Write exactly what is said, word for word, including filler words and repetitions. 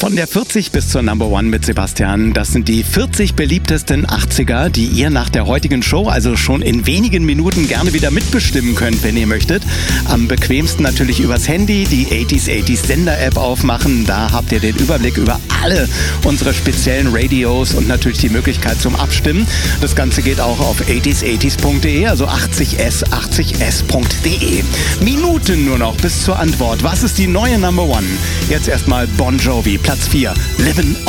Von der vierzig bis zur Number One mit Sebastian. Das sind die vierzig beliebtesten achtziger, die ihr nach der heutigen Show, also schon in wenigen Minuten, gerne wieder mitbestimmen könnt, wenn ihr möchtet. Am bequemsten natürlich übers Handy, die achtziger achtziger Sender-App aufmachen. Da habt ihr den Überblick über alle unsere speziellen Radios und natürlich die Möglichkeit zum Abstimmen. Das Ganze geht auch auf achtziger achtziger punkt de, also achtzig s, achtzig s punkt de. Minuten nur noch bis zur Antwort. Was ist die neue Number One? Jetzt erstmal Bon Jovi, Platz vier, Livin'